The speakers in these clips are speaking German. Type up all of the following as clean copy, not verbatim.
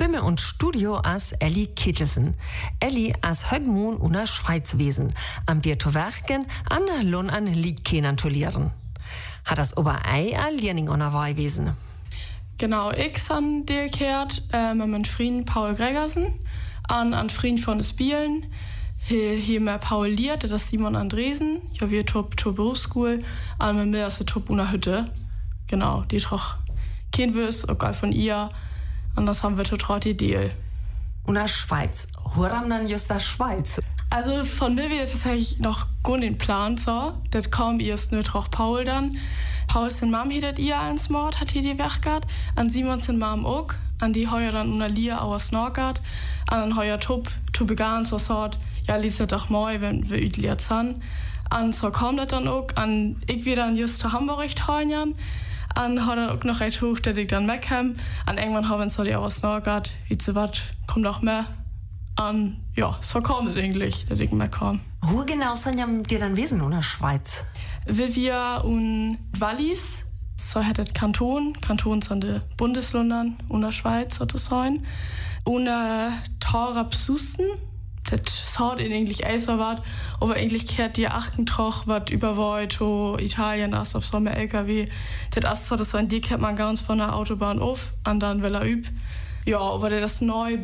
Bimme und Studio as Elli Kittelsen. Elli as Högmoon una Schweiz wesen. Am dir to werken, an Lun an Liedkenern to lehren. Hat das ober ei a Learning on a Wei wesen? Genau, ich han dir kehrt mit meinem Freund Paul Gregersen an Freund von des Bielen. Hier mehr Paul Liert, das Simon Andresen. Ja, wir top Berufsschule, an mir aus der top una Hütte. Genau, die doch kennen wir es, auch von ihr. Und das haben wir total die Idee. Und der Schweiz, woran dann just der Schweiz? Also von mir wird tatsächlich noch gar nicht Plan so. Das kam erst nur durch Paul dann. Paul sin Mom hättet ihr als Mord, hat hier die Werk gehabt. An Simon sin Mom auch. An die heuer dann una Lia aus Norgard. An heuer Top begann so sort. Ja, ließ das doch mal, wenn wir üdlier zahn. An so kam das dann auch. An ich wieder dann just zu Hamburg trainieren. An hat er auch noch recht hoch, dass ich dann meckam. An irgendwann haben wir die aus Norgard. Wie zu was, kommt noch mehr. An, ja, so kam es eigentlich, dass ich meckam. Wo genau sind dir dann Wesen in der Schweiz? Wir und Wallis, so hättet Kanton sind die Bundesländer in der Schweiz, so zu sein. Und Tarabsusten, das hat in eigentlich so was, aber eigentlich kehrt die Achtentroch, was überweit to Italien ist auf so einem LKW. Das ist so, das ein, die kennt man ganz von der Autobahn auf, und dann will er üb. Ja, aber das neu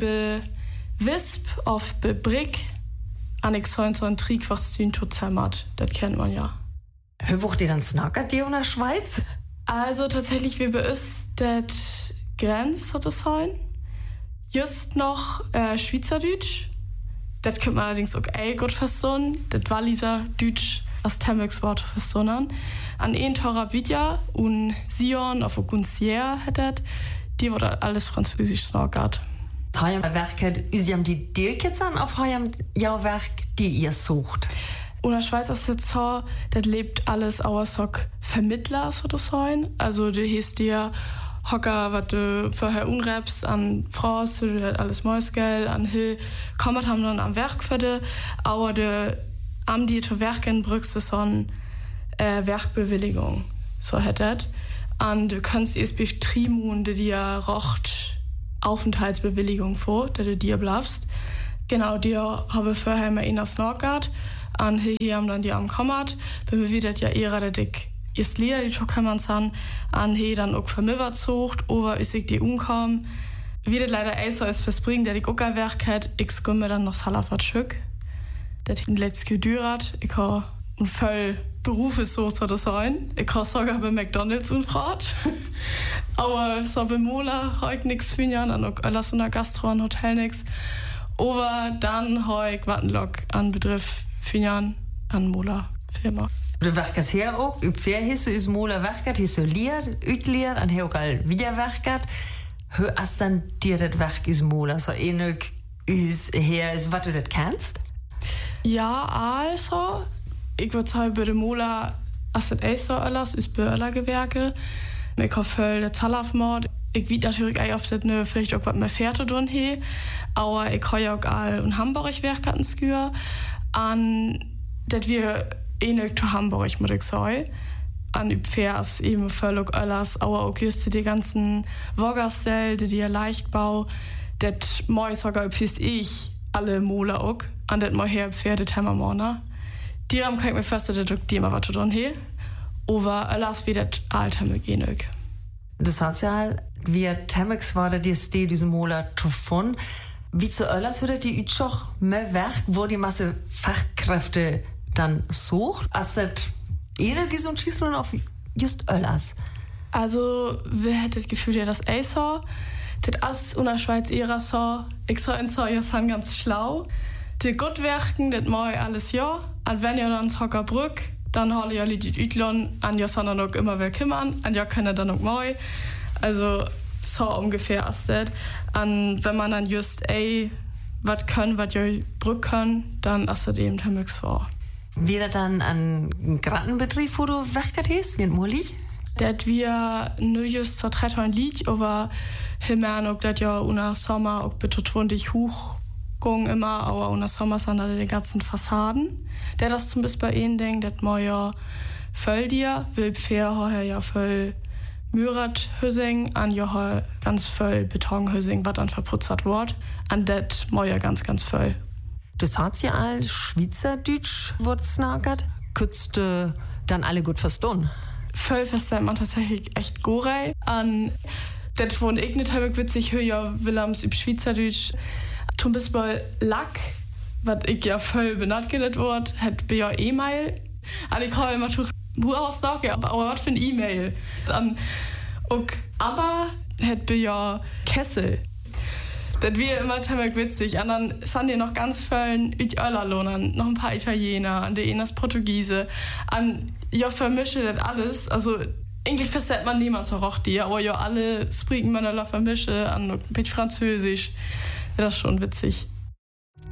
Wisp auf Brick, an ich so ein Trick, was zu zermatt, das kennt man ja. Wie wucht ihr dann snackert dir in der Schweiz? Also tatsächlich, wie bei uns, das Grenz hat es sein. Just noch Schweizerdeutsch. Das könnte man allerdings auch gut verstehen. Das Walliser Deutsch als Temexwort verstehen. An einen Torab Vidja und Sion auf Gunsier hättet, die wurde alles französisch snackert. Heim Werk üsiam die Deelkitzern auf heim ja Werk, die ihr sucht. In der Schweiz ist jetzt so, das lebt alles außer Vermittler, so das sein. Also du hast dir Hocker, was du vorher unrebst, an Fraus, du das alles Mäusgeld, an Hill, kommt haben dann am Werk für dich, aber du am dir zu werken brückst du so eine Werkbewilligung, so hättet. Und du kannst erst bei Trimun, die dir rocht Aufenthaltsbewilligung vor, dass du dir bleibst. Genau, die habe vorher mal in der Snorgard. Und hier haben dann die am Kommat, wenn wir wieder ja eher der Dick ist Lieder, die kann san, an hier dann auch vermöbert sucht, oder ist ich die umkommen. Wie das leider so ist verspringen, der die Guckerwerk hat, ich komme dann noch Salafat Schück. Der hat letztes gedürat, ich habe ein voll Beruf ist so zu sein. Ich habe sogar bei McDonalds und Fahrt. Aber so bei Mola habe ich nichts finden, und auch alles in der Gastro und Hotel nichts. Aber dann habe ich Wattenlock an Begriff finden, an Mola Firma. Du werkst hier auch, wer hisse is Mola werkt, hisse Lier, Utlier, an hier auch all wieder werkt. Hör hast dann dir das Werk is Mola so ähnlich is her is, was du das kennst? Ja, also, ich würde sagen, bei der Mola, als das so alles ist bei aller Gewerke. Ich habe voll der Zalafmord. Ich weiß natürlich auch oft, dass vielleicht auch was mehr Pferde drin hier. Aber ich habe ja auch all in Hamburg werken skür. Und das wir ähnlich zu Hamburg, muss ich sagen. An die Pfers eben völlig alles, aber auch just die ganzen Woggersell, die leicht bau, das moi sogar bis ich alle Mola auch, an das mal her Pferde Temmermorner. Die haben kann ich mir fest, dass die immer was drin hier, aber alles wie das alte gehen. Das heißt ja, wie Temex war der DSD diesen Mola davon. Wie zu alles würde die Utschach mehr Werk, wo die Masse Fachkräfte dann sucht, als das ähnlich und schießt nur auf just alles. Also, wer hätte das Gefühl, ja, das so, das ist in der Schweiz eher so, ich so in so, jetzt sind ganz schlau. Die gut werken, das mal alles ja, und wenn ihr dann ins Hockerbrück, dann hole ich alle die Ütlon, an ja sind dann auch immer wer kümmern, an ja können dann auch mal. Also, so ungefähr ist das. Und wenn man dann just, was können, was ihr Brück können, dann ist das eben der Mix vor. Wäre dann ein Gartenbetrieb, wo du werket hast, wie ein Molig? Das wir nur just zur 3 Lied, aber himmern auch das ja unter Sommer auch betont dich hoch gehen immer, aber unter Sommer sind da die ganzen Fassaden. Der das zum Beispiel bei ihnen denkt, das mal ja voll dir, will fair heuer ja voll Mürat-Hüsing an Johol ganz voll Betonhüsing, was dann verputzert wird. An det Mäuer ganz voll. Du sagst ja all Schweizerdeutsch wird snackert. Könntest du dann alle gut verstehen? Voll versteht man tatsächlich echt gorei. An det wohnt ich nicht halbwegs witzig, höre ja Willems über Schweizerdeutsch. Zum Beispiel Lack, was ich ja voll benannt wird, hat bei ja E-Mail. Und ich habe immer gedacht, wo hast du aber was für ein E-Mail? Dann, und aber hat bei ja Kessel. Das wäre immer ziemlich witzig. Und dann sind die noch ganz vielen Ölerlohnern, noch ein paar Italiener, und die das Portugiese. Und ja, vermische das alles. Also, eigentlich versteht man niemand so richtig, aber ja, alle sprechen miteinander vermische, und ein bisschen Französisch. Das ist schon witzig.